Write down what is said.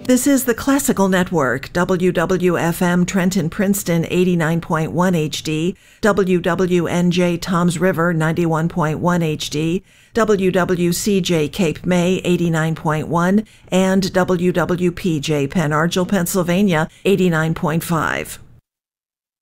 This is the Classical Network, WWFM Trenton Princeton 89.1 HD, WWNJ Toms River 91.1 HD, WWCJ Cape May 89.1, and WWPJ Penn Argyl, Pennsylvania 89.5.